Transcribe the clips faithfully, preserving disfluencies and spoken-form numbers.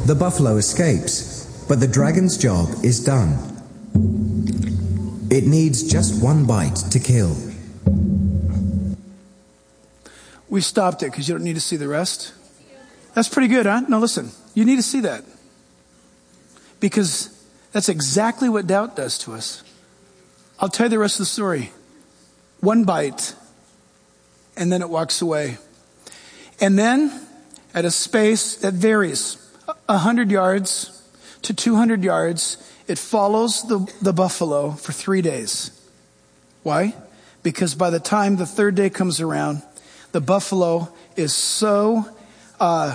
the buffalo escapes, but the dragon's job is done. It needs just one bite to kill. We stopped it because you don't need to see the rest. That's pretty good, huh? No, listen, you need to see that. Because that's exactly what doubt does to us. I'll tell you the rest of the story. One bite, and then it walks away. And then, at a space that varies, one hundred yards to two hundred yards, it follows the, the buffalo for three days. Why? Because by the time the third day comes around, the buffalo is so uh,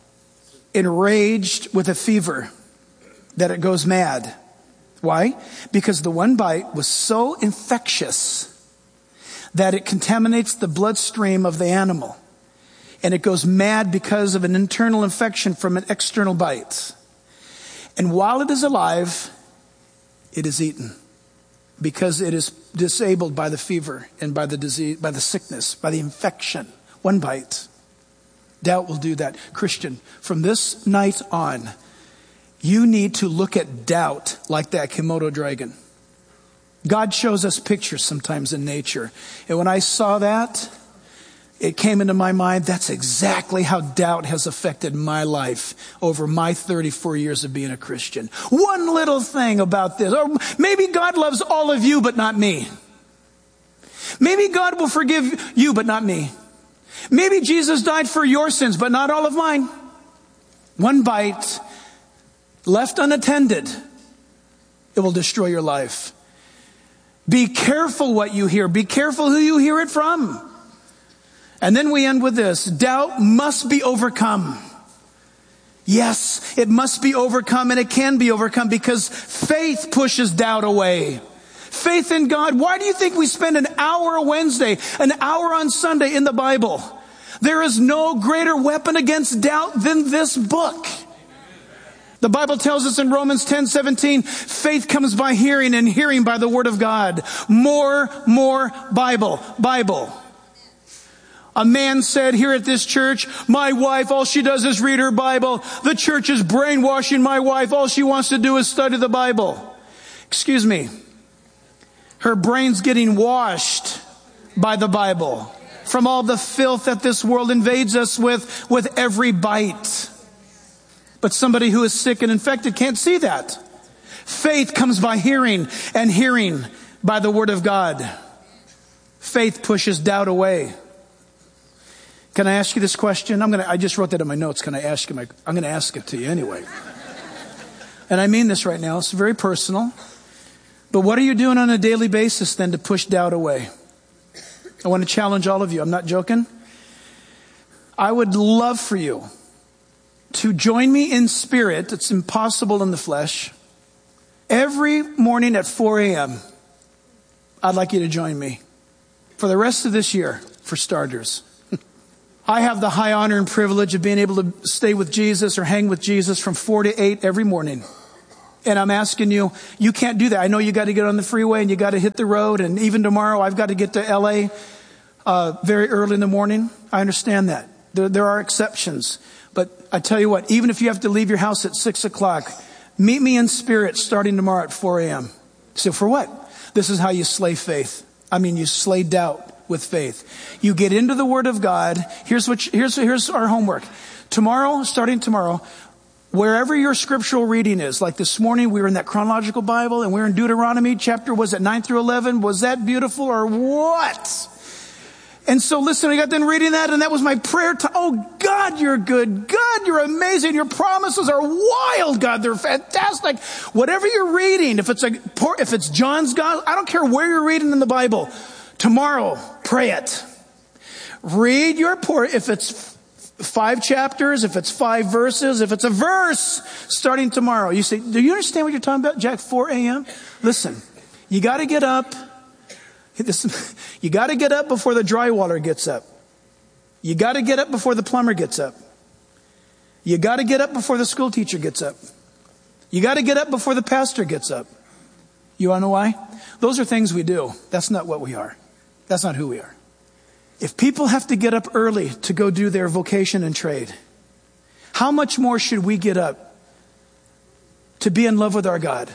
enraged with a fever that it goes mad. Why? Because the one bite was so infectious that it contaminates the bloodstream of the animal. And it goes mad because of an internal infection from an external bite. And while it is alive, it is eaten. Because it is disabled by the fever and by the disease, by the sickness, by the infection. One bite. Doubt will do that. Christian, from this night on, you need to look at doubt like that Komodo dragon. God shows us pictures sometimes in nature. And when I saw that, it came into my mind, that's exactly how doubt has affected my life over my thirty-four years of being a Christian. One little thing about this, or maybe God loves all of you, but not me. Maybe God will forgive you, but not me. Maybe Jesus died for your sins, but not all of mine. One bite, left unattended, it will destroy your life. Be careful what you hear. Be careful who you hear it from. And then we end with this. Doubt must be overcome. Yes, it must be overcome, and it can be overcome because faith pushes doubt away. Faith in God. Why do you think we spend an hour Wednesday, an hour on Sunday in the Bible? There is no greater weapon against doubt than this book. The Bible tells us in Romans ten seventeen, faith comes by hearing and hearing by the word of God. More, more Bible, Bible. A man said here at this church, my wife, all she does is read her Bible. The church is brainwashing my wife. All she wants to do is study the Bible. Excuse me. Her brain's getting washed by the Bible from all the filth that this world invades us with, with every bite. But somebody who is sick and infected can't see that. Faith comes by hearing, and hearing by the word of God. Faith pushes doubt away. Can I ask you this question? I'm gonna. I just wrote that in my notes. Can I ask you? My, I'm going to ask it to you anyway. And I mean this right now. It's very personal. But what are you doing on a daily basis then to push doubt away? I want to challenge all of you. I'm not joking. I would love for you to join me in spirit. It's impossible in the flesh. Every morning at four a.m., I'd like you to join me for the rest of this year, for starters. I have the high honor and privilege of being able to stay with Jesus or hang with Jesus from four to eight every morning. And I'm asking you, you can't do that. I know you got to get on the freeway and you got to hit the road. And even tomorrow, I've got to get to L A uh, very early in the morning. I understand that. There, there are exceptions. But I tell you what, even if you have to leave your house at six o'clock, meet me in spirit starting tomorrow at four a.m. So for what? This is how you slay faith. I mean, you slay doubt with faith. You get into the Word of God. Here's what. You, here's here's our homework. Tomorrow, starting tomorrow, wherever your scriptural reading is, like this morning, we were in that chronological Bible, and we were in Deuteronomy chapter. Was it nine through eleven? Was that beautiful or what? And so, listen, I got done reading that, and that was my prayer to. Oh God, you're good. God, you're amazing. Your promises are wild. God, they're fantastic. Whatever you're reading, if it's a if it's John's God, I don't care where you're reading in the Bible. Tomorrow, pray it. Read your port. If it's five chapters, if it's five verses, if it's a verse, starting tomorrow. You say, do you understand what you're talking about, Jack? four a.m.? Listen, you got to get up. This, you got to get up before the drywaller gets up. You got to get up before the plumber gets up. You got to get up before the school teacher gets up. You got to get up before the pastor gets up. You want to know why? Those are things we do. That's not what we are. That's not who we are. If people have to get up early to go do their vocation and trade, how much more should we get up to be in love with our God.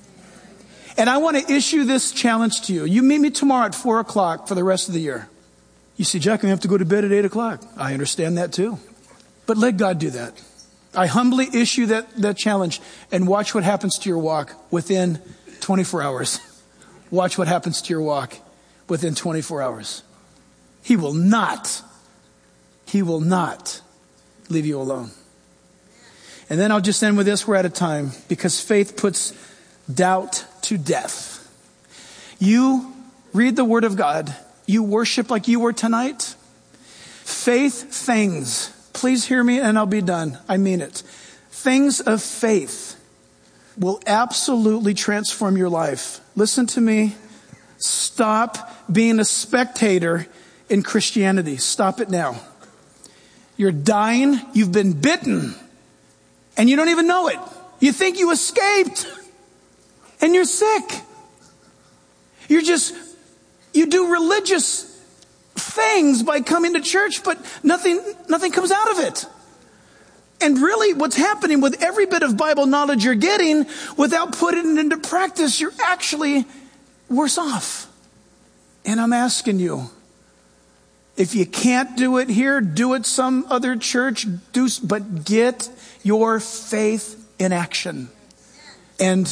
And I want to issue this challenge to you. You meet me tomorrow at four o'clock for the rest of the year. You see, Jack, I have to go to bed at eight o'clock. I understand that too. But let God do that. I humbly issue that, that challenge, and watch what happens to your walk within twenty-four hours. Watch what happens to your walk within twenty-four hours. He will not, he will not leave you alone. And then I'll just end with this. We're out of time, because faith puts doubt to death. You read the Word of God. You worship like you were tonight. Faith things. Please hear me and I'll be done. I mean it. Things of faith will absolutely transform your life. Listen to me. Stop being a spectator in Christianity. Stop it now. You're dying. You've been bitten. And you don't even know it. You think you escaped. And you're sick. You're just, you do religious things by coming to church, but nothing, nothing comes out of it. And really what's happening with every bit of Bible knowledge you're getting, without putting it into practice, you're actually worse off. And I'm asking you, if you can't do it here, do it some other church, do, but get your faith in action. And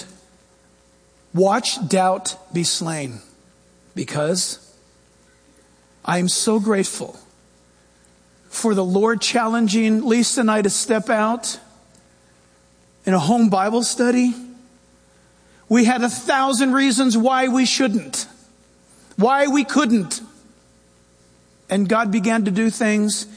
watch doubt be slain. Because I am so grateful for the Lord challenging Lisa and I to step out in a home Bible study. We had a thousand reasons why we shouldn't, why we couldn't. And God began to do things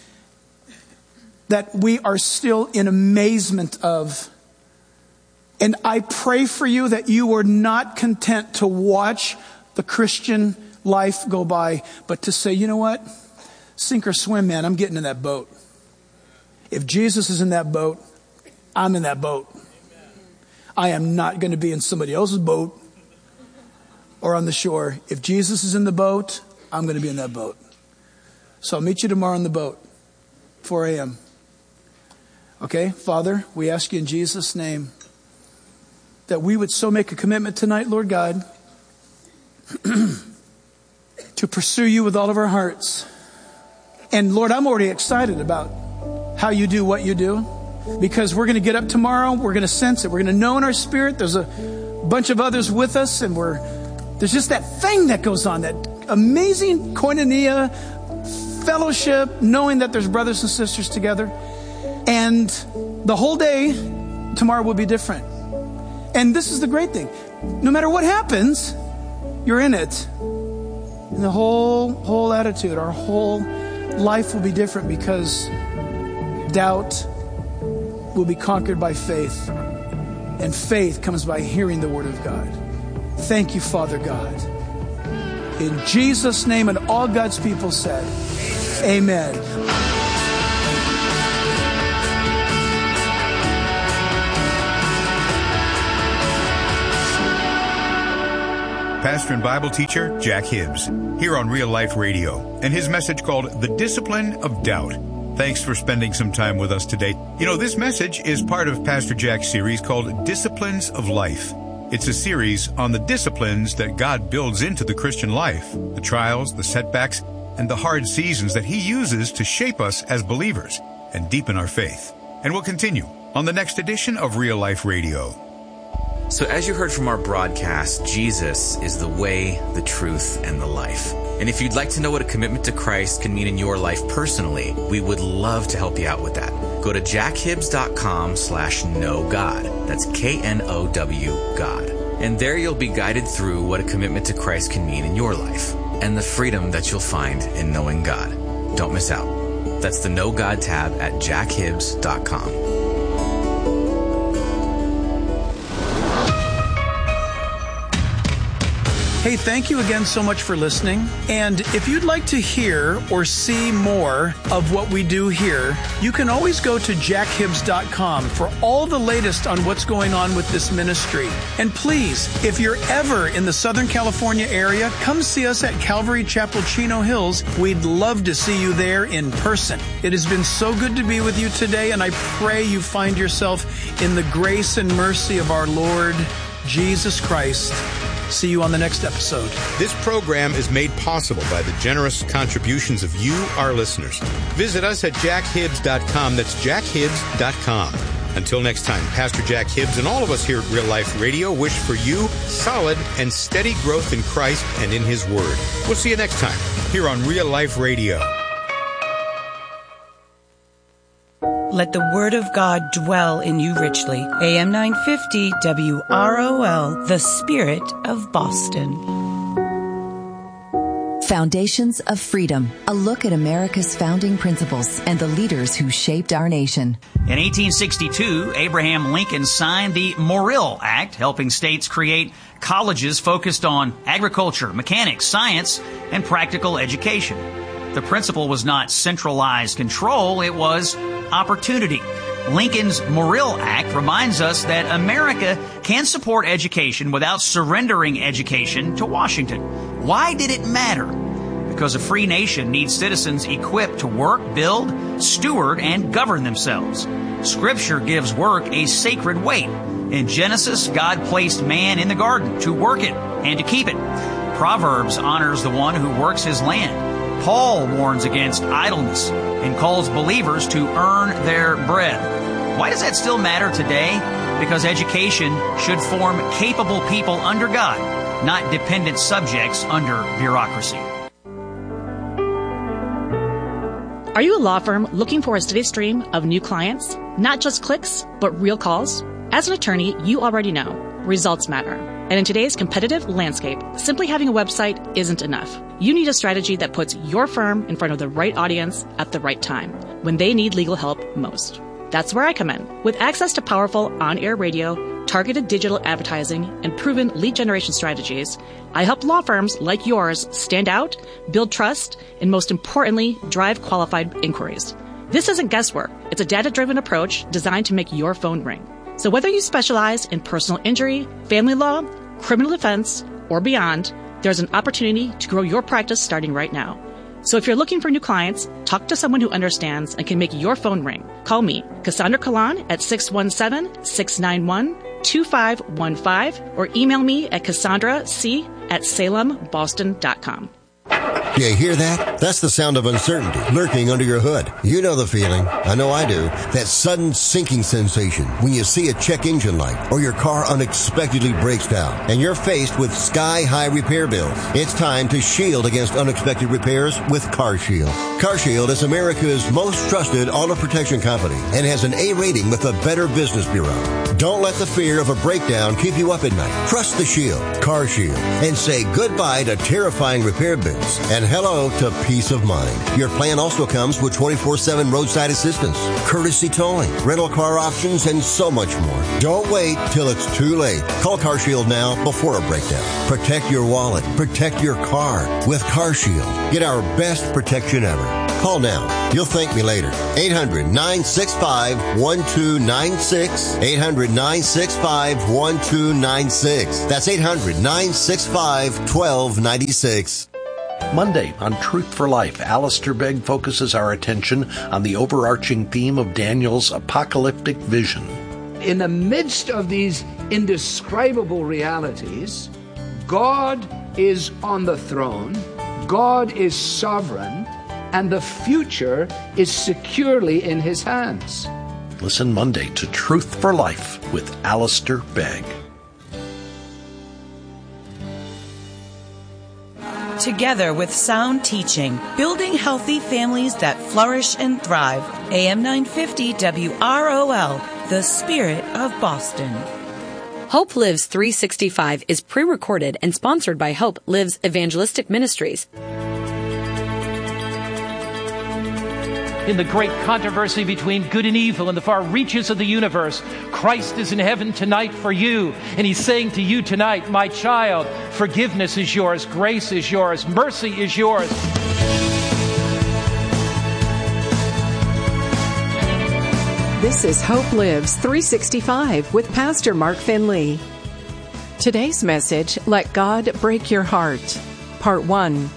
that we are still in amazement of. And I pray for you that you are not content to watch the Christian life go by, but to say, you know what? Sink or swim, man. I'm getting in that boat. If Jesus is in that boat, I'm in that boat. I am not going to be in somebody else's boat or on the shore. If Jesus is in the boat, I'm going to be in that boat. So I'll meet you tomorrow on the boat, four a.m. Okay, Father, we ask you in Jesus' name that we would so make a commitment tonight, Lord God, to pursue you with all of our hearts. And Lord, I'm already excited about how you do what you do, because we're going to get up tomorrow. We're going to sense it. We're going to know in our spirit. There's a bunch of others with us, and we're there's just that thing that goes on, that amazing koinonia, fellowship, knowing that there's brothers and sisters together. And the whole day tomorrow will be different. And this is the great thing. No matter what happens, you're in it. And the whole, whole attitude, our whole life will be different, because doubt will be conquered by faith. And faith comes by hearing the Word of God. Thank you, Father God. In Jesus' name, and all God's people said, amen. Pastor and Bible teacher Jack Hibbs, here on Real Life Radio, and his message called The Discipline of Doubt. Thanks for spending some time with us today. You know, this message is part of Pastor Jack's series called Disciplines of Life. It's a series on the disciplines that God builds into the Christian life, the trials, the setbacks, and the hard seasons that He uses to shape us as believers and deepen our faith. And we'll continue on the next edition of Real Life Radio. So as you heard from our broadcast, Jesus is the way, the truth, and the life. And if you'd like to know what a commitment to Christ can mean in your life personally, we would love to help you out with that. Go to jackhibbs.com slash know God. That's K N O W God. And there you'll be guided through what a commitment to Christ can mean in your life, and the freedom that you'll find in knowing God. Don't miss out. That's the Know God tab at jackhibbs dot com. Hey, thank you again so much for listening. And if you'd like to hear or see more of what we do here, you can always go to jack hibbs dot com for all the latest on what's going on with this ministry. And please, if you're ever in the Southern California area, come see us at Calvary Chapel, Chino Hills. We'd love to see you there in person. It has been so good to be with you today, and I pray you find yourself in the grace and mercy of our Lord Jesus Christ. See you on the next episode. This program is made possible by the generous contributions of you, our listeners. Visit us at jack hibbs dot com. That's jack hibbs dot com. Until next time, Pastor Jack Hibbs and all of us here at Real Life Radio wish for you solid and steady growth in Christ and in His Word. We'll see you next time here on Real Life Radio. Let the Word of God dwell in you richly. A M nine fifty W R O L, the Spirit of Boston. Foundations of Freedom, a look at America's founding principles and the leaders who shaped our nation. In eighteen sixty-two, Abraham Lincoln signed the Morrill Act, helping states create colleges focused on agriculture, mechanics, science, and practical education. The principle was not centralized control, it was opportunity. Lincoln's Morrill Act reminds us that America can support education without surrendering education to Washington. Why did it matter? Because a free nation needs citizens equipped to work, build, steward, and govern themselves. Scripture gives work a sacred weight. In Genesis, God placed man in the garden to work it and to keep it. Proverbs honors the one who works his land. Paul warns against idleness and calls believers to earn their bread. Why does that still matter today? Because education should form capable people under God, not dependent subjects under bureaucracy. Are you a law firm looking for a steady stream of new clients? Not just clicks, but real calls? As an attorney, you already know results matter. And in today's competitive landscape, simply having a website isn't enough. You need a strategy that puts your firm in front of the right audience at the right time, when they need legal help most. That's where I come in. With access to powerful on-air radio, targeted digital advertising, and proven lead generation strategies, I help law firms like yours stand out, build trust, and most importantly, drive qualified inquiries. This isn't guesswork. It's a data-driven approach designed to make your phone ring. So whether you specialize in personal injury, family law, criminal defense, or beyond, there's an opportunity to grow your practice starting right now. So if you're looking for new clients, talk to someone who understands and can make your phone ring. Call me, Cassandra Kalan, at six one seven, six nine one, two five one five, or email me at cassandra c at salem boston dot com. You hear that? That's the sound of uncertainty lurking under your hood. You know the feeling. I know I do. That sudden sinking sensation when you see a check engine light or your car unexpectedly breaks down and you're faced with sky-high repair bills. It's time to shield against unexpected repairs with CarShield. CarShield is America's most trusted auto protection company and has an A rating with the Better Business Bureau. Don't let the fear of a breakdown keep you up at night. Trust the Shield, CarShield, and say goodbye to terrifying repair bills and hello to peace of mind. Your plan also comes with twenty-four seven roadside assistance, courtesy towing, rental car options, and so much more. Don't wait till it's too late. Call CarShield now before a breakdown. Protect your wallet. Protect your car with CarShield. Get our best protection ever. Call now. You'll thank me later. eight hundred, nine six five, one two nine six. eight hundred, nine six five, one two nine six. That's eight hundred, nine six five, one two nine six. Monday on Truth for Life, Alistair Begg focuses our attention on the overarching theme of Daniel's apocalyptic vision. In the midst of these indescribable realities, God is on the throne, God is sovereign, and the future is securely in His hands. Listen Monday to Truth for Life with Alistair Begg. Together with sound teaching, building healthy families that flourish and thrive. A M nine fifty W R O L, the Spirit of Boston. Hope Lives three sixty-five is pre-recorded and sponsored by Hope Lives Evangelistic Ministries. in the great controversy between good and evil in the far reaches of the universe. Christ is in heaven tonight for you, and he's saying to you tonight, my child, forgiveness is yours, grace is yours, mercy is yours. This is Hope Lives three sixty-five with Pastor Mark Finley. Today's message, Let God Break Your Heart, Part one.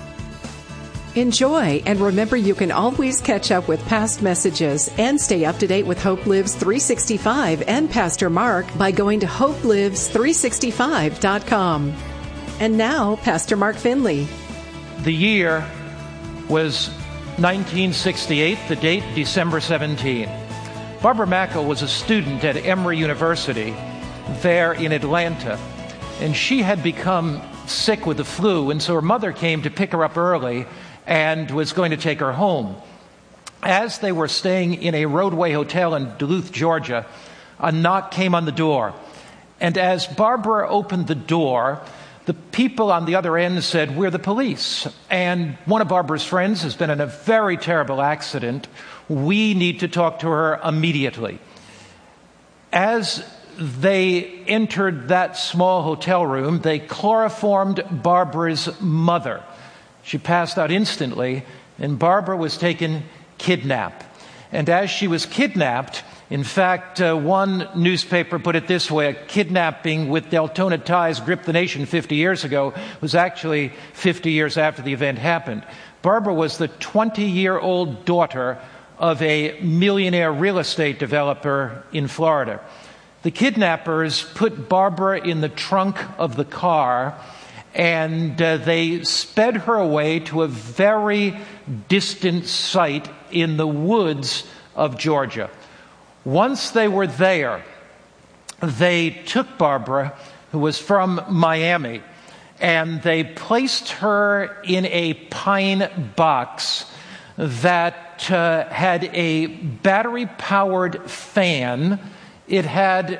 Enjoy, and remember you can always catch up with past messages and stay up to date with Hope Lives three sixty-five and Pastor Mark by going to hope lives three sixty-five dot com. And now, Pastor Mark Finley. The year was nineteen sixty-eight, the date December seventeenth. Barbara Mackel was a student at Emory University there in Atlanta, and she had become sick with the flu, and so her mother came to pick her up early and was going to take her home. As they were staying in a roadway hotel in Duluth, Georgia, a knock came on the door, and as Barbara opened the door, the people on the other end said, "We're the police, and one of Barbara's friends has been in a very terrible accident. We need to talk to her immediately." As they entered that small hotel room, they chloroformed Barbara's mother. She passed out instantly, and Barbara was taken kidnapped. And as she was kidnapped, in fact, uh, one newspaper put it this way: a kidnapping with Deltona ties gripped the nation fifty years ago was actually fifty years after the event happened. Barbara was the twenty-year-old daughter of a millionaire real estate developer in Florida. The kidnappers put Barbara in the trunk of the car, and uh, they sped her away to a very distant site in the woods of Georgia. Once they were there, they took Barbara, who was from Miami, and they placed her in a pine box that uh, had a battery-powered fan. It had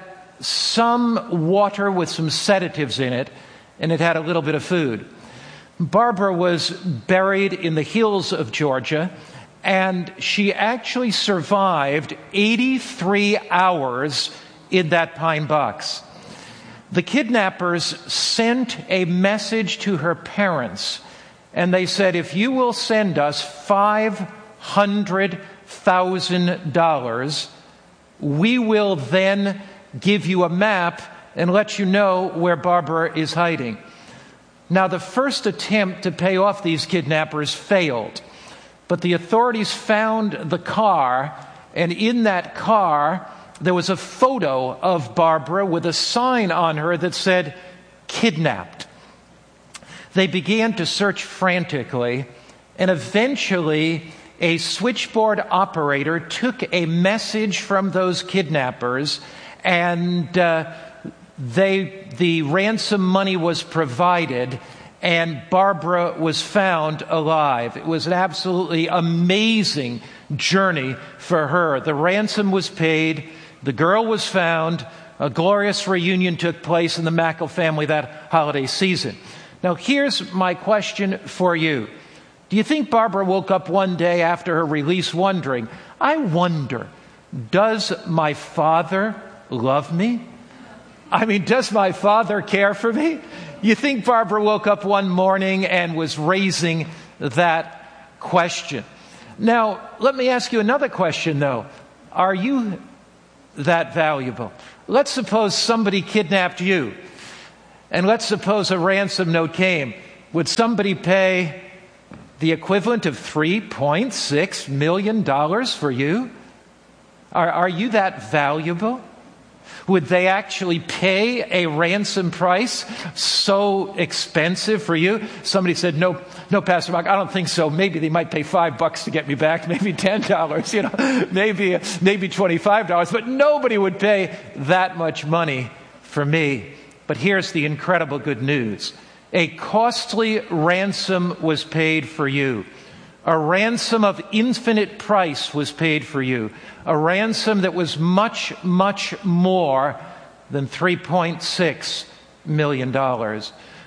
some water with some sedatives in it, and it had a little bit of food. Barbara was buried in the hills of Georgia, and she actually survived eighty-three hours in that pine box. The kidnappers sent a message to her parents, and they said, "If you will send us five hundred thousand dollars, we will then give you a map and let you know where Barbara is hiding." Now, the first attempt to pay off these kidnappers failed, but the authorities found the car, and in that car, there was a photo of Barbara with a sign on her that said, "Kidnapped." They began to search frantically, and eventually a switchboard operator took a message from those kidnappers, and uh, they the ransom money was provided, and Barbara was found alive. It was an absolutely amazing journey for her. The ransom was paid, the girl was found, a glorious reunion took place in the Mackel family that holiday season. Now, here's my question for you. Do you think Barbara woke up one day after her release wondering, "I wonder, does my father love me? I mean, does my father care for me?" You think Barbara woke up one morning and was raising that question? Now, let me ask you another question, though. Are you that valuable? Let's suppose somebody kidnapped you, and let's suppose a ransom note came. Would somebody pay the equivalent of three point six million dollars for you? Are, are you that valuable? Would they actually pay a ransom price so expensive for you? Somebody said, no, no, Pastor Mark, I don't think so. Maybe they might pay five bucks to get me back, maybe ten dollars, you know, maybe, maybe twenty-five dollars, but nobody would pay that much money for me. But here's the incredible good news. A costly ransom was paid for you. A ransom of infinite price was paid for you. A ransom that was much, much more than three point six million dollars.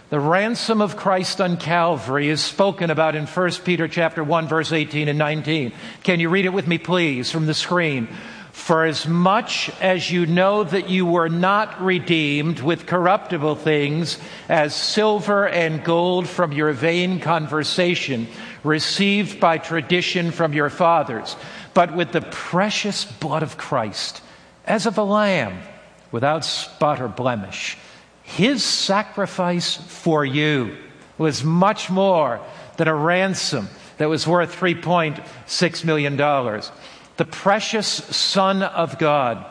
The ransom of Christ on Calvary is spoken about in First Peter chapter one, verse eighteen and nineteen. Can you read it with me, please, from the screen? For as much as you know that you were not redeemed with corruptible things as silver and gold from your vain conversation received by tradition from your fathers, but with the precious blood of Christ, as of a lamb, without spot or blemish. His sacrifice for you was much more than a ransom that was worth three point six million dollars. The precious Son of God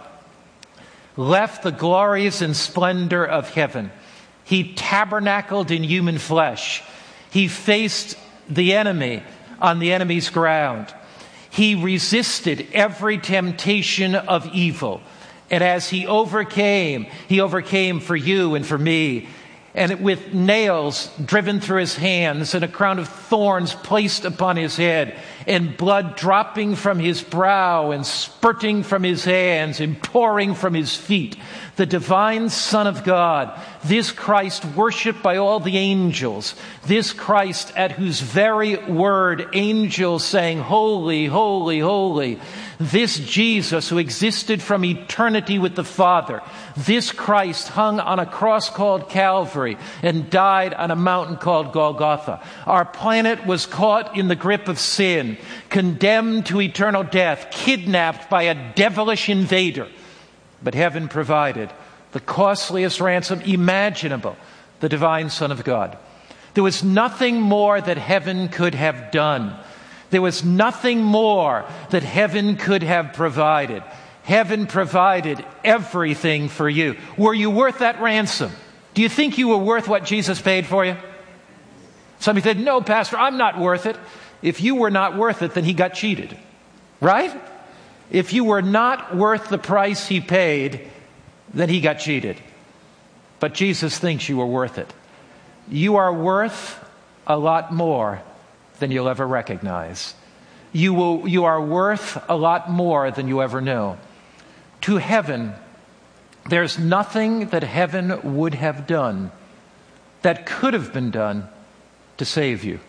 left the glories and splendor of heaven. He tabernacled in human flesh. He faced the enemy on the enemy's ground. He resisted every temptation of evil. And as he overcame, he overcame for you and for me. And with nails driven through his hands and a crown of thorns placed upon his head and blood dropping from his brow and spurting from his hands and pouring from his feet, the divine Son of God, this Christ worshipped by all the angels, this Christ at whose very word angels sang, holy, holy, holy, this Jesus who existed from eternity with the Father, this Christ hung on a cross called Calvary and died on a mountain called Golgotha. Our planet was caught in the grip of sin, condemned to eternal death, kidnapped by a devilish invader. But heaven provided the costliest ransom imaginable, the divine Son of God. There was nothing more that heaven could have done. There was nothing more that heaven could have provided. Heaven provided everything for you. Were you worth that ransom? Do you think you were worth what Jesus paid for you? Somebody said, no, Pastor, I'm not worth it. If you were not worth it, then he got cheated. Right? If you were not worth the price he paid, then he got cheated. But Jesus thinks you were worth it. You are worth a lot more than you'll ever recognize. You will, you are worth a lot more than you ever knew. To heaven, there's nothing that heaven would have done that could have been done to save you.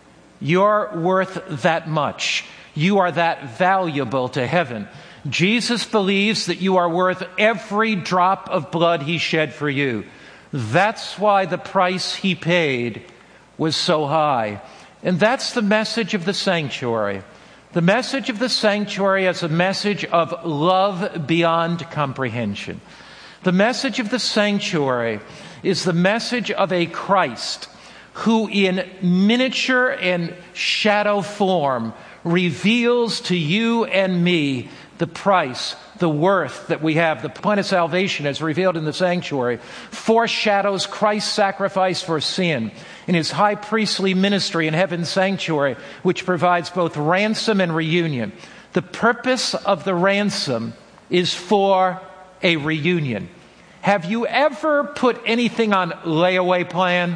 You're worth that much. You are that valuable to heaven. Jesus believes that you are worth every drop of blood he shed for you. That's why the price he paid was so high. And that's the message of the sanctuary. The message of the sanctuary is a message of love beyond comprehension. The message of the sanctuary is the message of a Christ who in miniature and shadow form reveals to you and me the price, the worth that we have. The plan of salvation as revealed in the sanctuary foreshadows Christ's sacrifice for sin in his high priestly ministry in heaven's sanctuary, which provides both ransom and reunion. The purpose of the ransom is for a reunion. Have you ever put anything on layaway plan?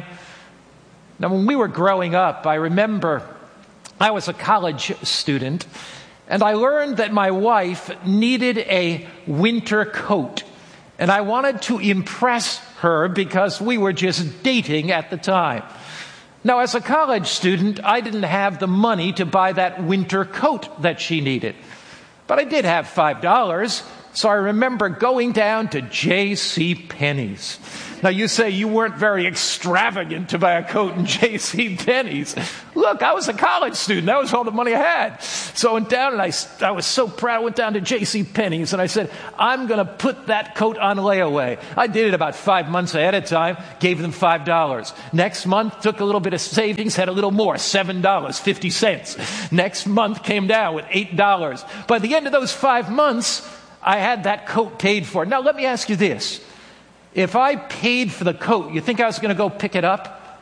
Now, when we were growing up, I remember I was a college student, and I learned that my wife needed a winter coat. And I wanted to impress her because we were just dating at the time. Now, as a college student, I didn't have the money to buy that winter coat that she needed. But I did have five dollars, so I remember going down to J C Penney's. Now, you say you weren't very extravagant to buy a coat in J C Penney's. Look, I was a college student. That was all the money I had. So I went down, and I, I was so proud. I went down to J C Penney's, and I said, I'm going to put that coat on layaway. I did it about five months ahead of time, gave them five dollars. Next month, took a little bit of savings, had a little more, seven dollars and fifty cents. Next month, came down with eight dollars. By the end of those five months, I had that coat paid for. Now, let me ask you this. If I paid for the coat, you think I was going to go pick it up?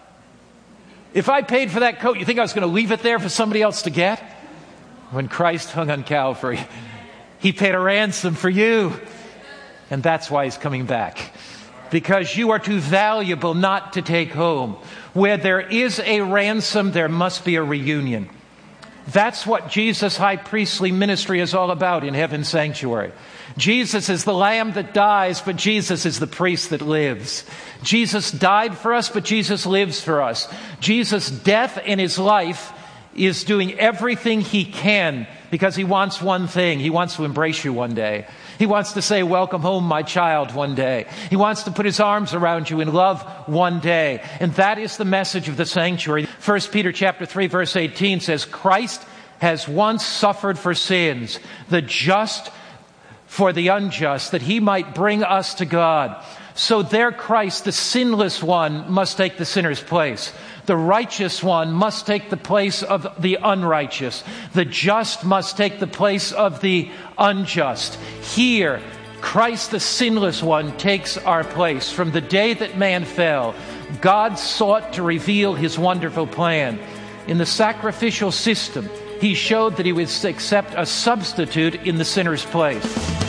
If I paid for that coat, you think I was going to leave it there for somebody else to get? When Christ hung on Calvary, he paid a ransom for you. And that's why he's coming back. Because you are too valuable not to take home. Where there is a ransom, there must be a reunion. That's what Jesus' high priestly ministry is all about in heaven's sanctuary. Jesus is the lamb that dies, but Jesus is the priest that lives. Jesus died for us, but Jesus lives for us. Jesus' death and his life is doing everything he can because he wants one thing. He wants to embrace you one day. He wants to say, welcome home, my child, one day. He wants to put his arms around you in love one day. And that is the message of the sanctuary. First Peter chapter three, verse eighteen says, Christ has once suffered for sins, the just for the unjust, that he might bring us to God. So there Christ, the sinless one, must take the sinner's place. The righteous one must take the place of the unrighteous. The just must take the place of the unjust. Here, Christ, the sinless one, takes our place. From the day that man fell, God sought to reveal his wonderful plan. In the sacrificial system, he showed that he would accept a substitute in the sinner's place.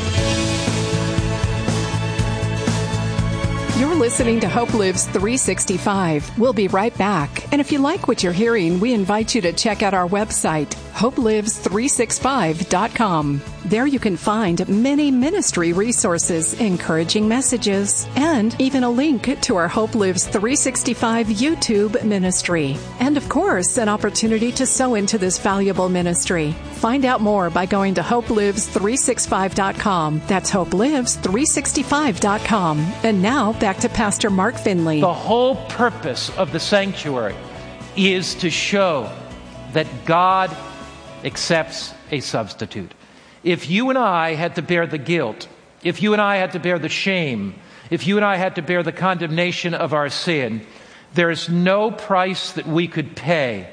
You're listening to Hope Lives three sixty-five. We'll be right back. And if you like what you're hearing, we invite you to check out our website, hope lives three sixty-five dot com. There you can find many ministry resources, encouraging messages, and even a link to our Hope Lives three sixty-five YouTube ministry. And of course, an opportunity to sow into this valuable ministry. Find out more by going to hope lives three sixty-five dot com. That's hope lives three sixty-five dot com. And now, back to Pastor Mark Finley. The whole purpose of the sanctuary is to show that God accepts a substitute. If you and I had to bear the guilt, if you and I had to bear the shame, if you and I had to bear the condemnation of our sin, there is no price that we could pay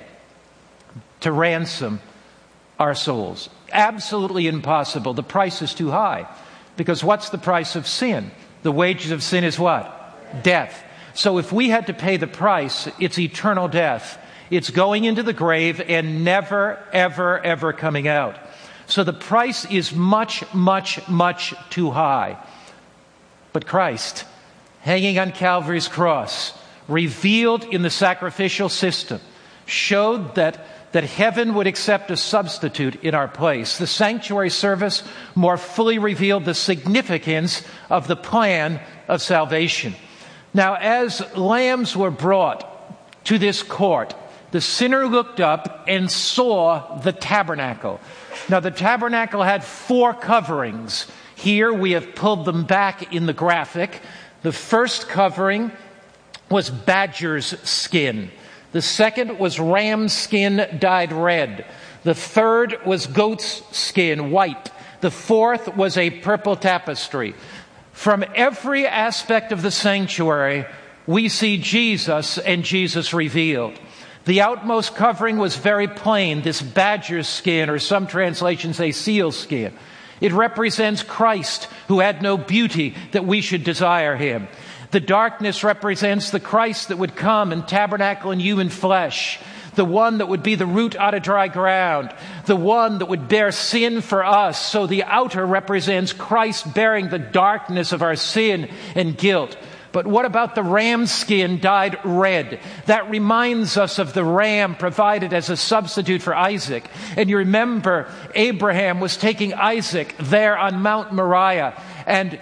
to ransom our souls. Absolutely impossible. The price is too high. Because what's the price of sin? The wages of sin is what? Death. So if we had to pay the price, it's eternal death. It's going into the grave and never, ever, ever coming out. So the price is much, much, much too high. But Christ, hanging on Calvary's cross, revealed in the sacrificial system, showed that that heaven would accept a substitute in our place. The sanctuary service more fully revealed the significance of the plan of salvation. Now, as lambs were brought to this court, the sinner looked up and saw the tabernacle. Now, the tabernacle had four coverings. Here we have pulled them back in the graphic. The first covering was badger's skin. The second was ram's skin dyed red. The third was goat's skin, white. The fourth was a purple tapestry. From every aspect of the sanctuary, we see Jesus and Jesus revealed. The outmost covering was very plain, this badger's skin, or some translations say seal skin. It represents Christ, who had no beauty that we should desire him. The darkness represents the Christ that would come and tabernacle in human flesh, the one that would be the root out of dry ground, the one that would bear sin for us. So the outer represents Christ bearing the darkness of our sin and guilt. But what about the ram skin dyed red? That reminds us of the ram provided as a substitute for Isaac. And you remember Abraham was taking Isaac there on Mount Moriah, and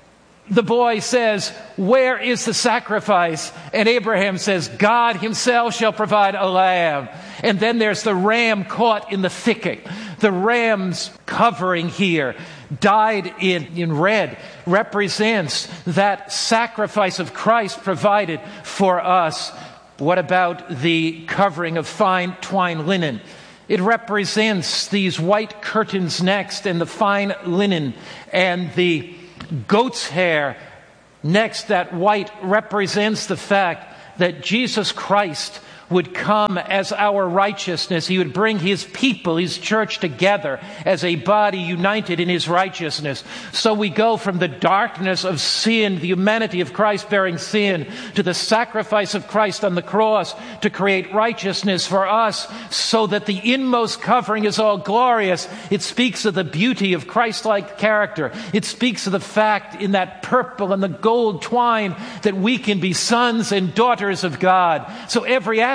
the boy says, "Where is the sacrifice?" And Abraham says, "God himself shall provide a lamb." And then there's the ram caught in the thicket. The ram's covering here, dyed in, in red, represents that sacrifice of Christ provided for us. What about the covering of fine twine linen? It represents these white curtains next, and the fine linen, and the goat's hair next. That white represents the fact that Jesus Christ would come as our righteousness. He would bring his people, his church, together as a body united in his righteousness. So we go from the darkness of sin, the humanity of Christ bearing sin, to the sacrifice of Christ on the cross to create righteousness for us, so that the inmost covering is all glorious. It speaks of the beauty of Christ-like character. It speaks of the fact in that purple and the gold twine that we can be sons and daughters of God. So every aspect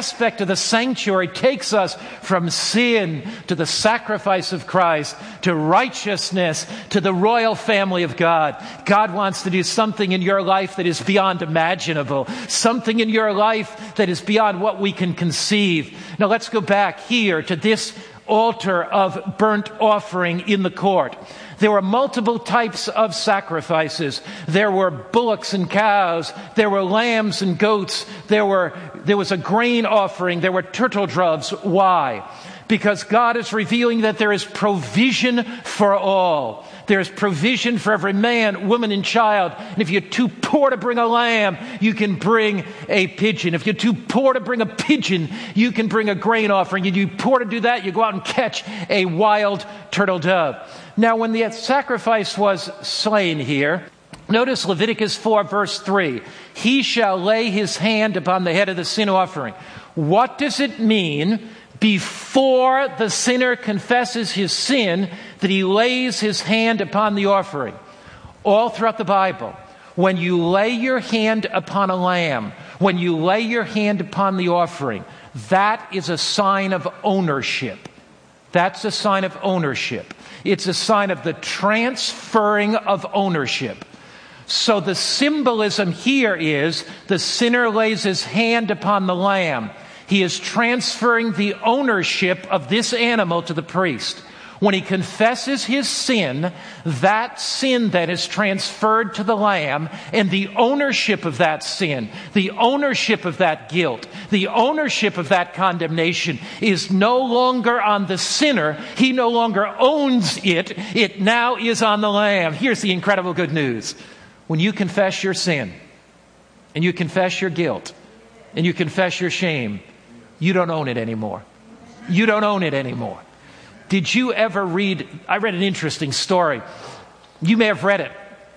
aspect of the sanctuary takes us from sin to the sacrifice of Christ, to righteousness, to the royal family of God. God wants to do something in your life that is beyond imaginable, something in your life that is beyond what we can conceive. Now let's go back here to this altar of burnt offering in the court. There were multiple types of sacrifices. There were bullocks and cows. There were lambs and goats. There were, there was a grain offering. There were turtle doves. Why? Because God is revealing that there is provision for all. There is provision for every man, woman, and child. And if you're too poor to bring a lamb, you can bring a pigeon. If you're too poor to bring a pigeon, you can bring a grain offering. If you're poor to do that, you go out and catch a wild turtle dove. Now, when the sacrifice was slain here, notice Leviticus four, verse three. He shall lay his hand upon the head of the sin offering. What does it mean before the sinner confesses his sin that he lays his hand upon the offering? All throughout the Bible, when you lay your hand upon a lamb, when you lay your hand upon the offering, that is a sign of ownership. That's a sign of ownership. It's a sign of the transferring of ownership. So the symbolism here is the sinner lays his hand upon the lamb. He is transferring the ownership of this animal to the priest. When he confesses his sin, that sin then is transferred to the lamb, and the ownership of that sin, the ownership of that guilt, the ownership of that condemnation is no longer on the sinner. He no longer owns it. It now is on the lamb. Here's the incredible good news. When you confess your sin, and you confess your guilt, and you confess your shame, you don't own it anymore. You don't own it anymore. Did you ever read, I read an interesting story. You may have read it.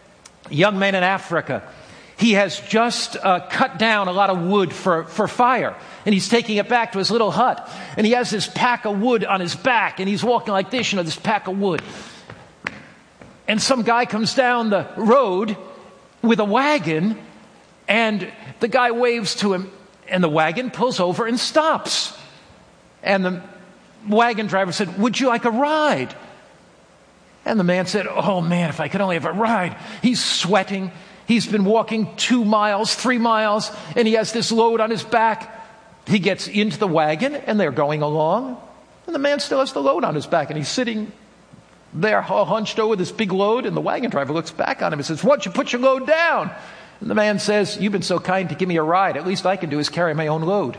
A young man in Africa. He has just uh, cut down a lot of wood for, for fire. And he's taking it back to his little hut. And he has this pack of wood on his back. And he's walking like this, you know, this pack of wood. And some guy comes down the road with a wagon. And the guy waves to him. And the wagon pulls over and stops. And the wagon driver said, "Would you like a ride?" And the man said, "Oh man, if I could only have a ride." He's sweating. He's been walking two miles, three miles, and he has this load on his back. He gets into the wagon and they're going along. And the man still has the load on his back and he's sitting there all hunched over this big load. And the wagon driver looks back on him and says, "Why don't you put your load down?" And the man says, "You've been so kind to give me a ride. At least I can do is carry my own load."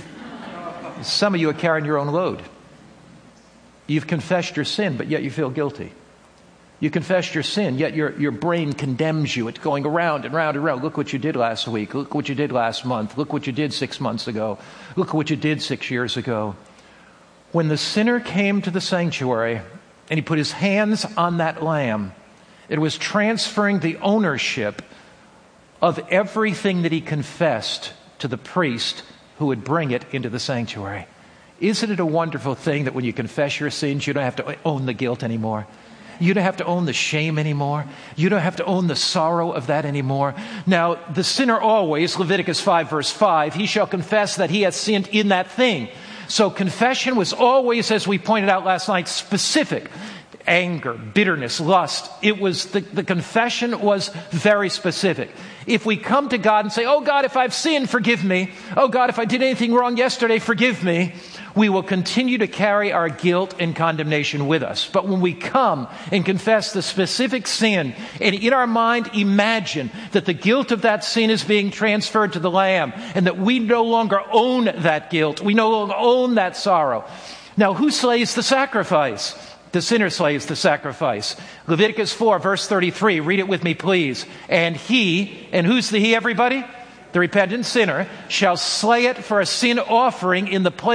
Some of you are carrying your own load. You've confessed your sin, but yet you feel guilty. You confessed your sin, yet your, your brain condemns you. It's going around and round and round. Look what you did last week. Look what you did last month. Look what you did six months ago. Look what you did six years ago. When the sinner came to the sanctuary and he put his hands on that lamb, it was transferring the ownership of everything that he confessed to the priest who would bring it into the sanctuary. Isn't it a wonderful thing that when you confess your sins, you don't have to own the guilt anymore? You don't have to own the shame anymore. You don't have to own the sorrow of that anymore. Now, the sinner always, Leviticus five verse five, he shall confess that he has sinned in that thing. So confession was always, as we pointed out last night, specific. Anger, bitterness, lust. It was, the, the confession was very specific. If we come to God and say, "Oh God, if I've sinned, forgive me. Oh God, if I did anything wrong yesterday, forgive me," we will continue to carry our guilt and condemnation with us. But when we come and confess the specific sin, and in our mind imagine that the guilt of that sin is being transferred to the Lamb, and that we no longer own that guilt, we no longer own that sorrow. Now, who slays the sacrifice? The sinner slays the sacrifice. Leviticus four, verse thirty-three. Read it with me, please. "And he," and who's the he, everybody? The repentant sinner, "shall slay it for a sin offering in the place